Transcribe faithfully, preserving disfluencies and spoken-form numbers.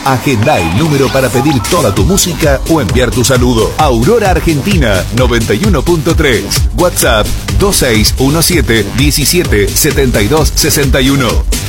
Agenda el número para pedir toda tu música o enviar tu saludo. Aurora Argentina noventa y uno punto tres. WhatsApp dos seis uno siete, diecisiete, setenta y dos, sesenta y uno.